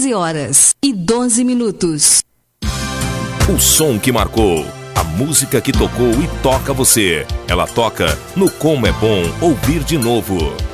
11h12. O som que marcou, a música que tocou e toca você. Ela toca no Como é Bom Ouvir de Novo.